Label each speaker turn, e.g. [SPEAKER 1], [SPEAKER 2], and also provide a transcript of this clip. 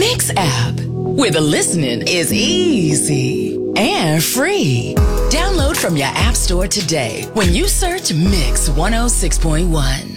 [SPEAKER 1] Mix app, where the listening is easy and free. Download from your app store today when you search Mix 106.1.